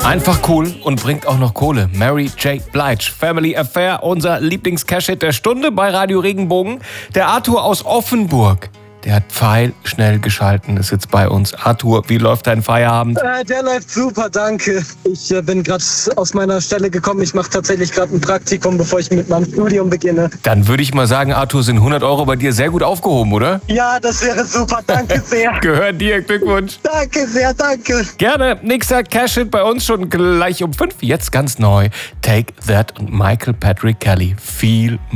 Einfach cool und bringt auch noch Kohle. Mary J. Blige, Family Affair, unser Lieblings-Cash-Hit der Stunde bei Radio Regenbogen. Der Arthur aus Offenburg, der hat pfeilschnell geschalten, ist jetzt bei uns. Arthur, wie läuft dein Feierabend? Der läuft super, danke. Ich bin gerade aus meiner Stelle gekommen. Ich mache tatsächlich gerade ein Praktikum, bevor ich mit meinem Studium beginne. Dann würde ich mal sagen, Arthur, sind 100 € bei dir sehr gut aufgehoben, oder? Ja, das wäre super, danke sehr. Gehört dir, Glückwunsch. Danke sehr, danke. Gerne, nächster Cash-Hit bei uns schon gleich um 5. Jetzt ganz neu. Take That und Michael Patrick Kelly. Viel